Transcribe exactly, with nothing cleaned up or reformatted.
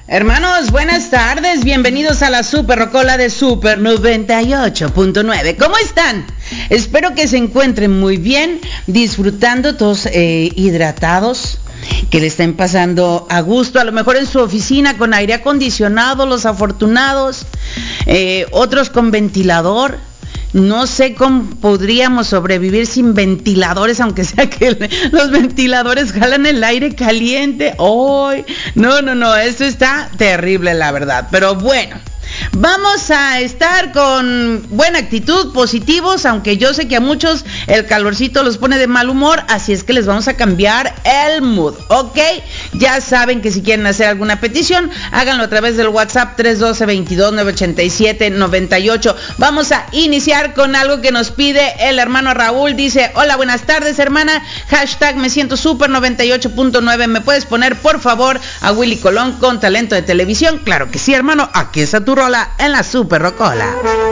Hermanos, buenas tardes, bienvenidos a la Super Rocola de Super noventa y ocho punto nueve. ¿Cómo están? Espero que se encuentren muy bien, disfrutando, todos eh, hidratados, que le estén pasando a gusto, a lo mejor en su oficina con aire acondicionado, los afortunados, eh, otros con ventilador. No sé cómo podríamos sobrevivir sin ventiladores, aunque sea que los ventiladores jalan el aire caliente. ¡Ay! No, no, no, esto está terrible, la verdad. Pero bueno, vamos a estar con buena actitud, positivos, aunque yo sé que a muchos el calorcito los pone de mal humor, así es que les vamos a cambiar el mood, ¿ok? Ya saben que si quieren hacer alguna petición, háganlo a través del WhatsApp tres uno dos, veintidós, novecientos ochenta y siete, noventa y ocho. Vamos a iniciar con algo que nos pide el hermano Raúl. Dice: hola, buenas tardes, hermana. Hashtag me siento super noventa y ocho punto nueve. ¿Me puedes poner, por favor, a Willy Colón con talento de televisión? Claro que sí, hermano. Aquí está tu rola en la Super Rocola.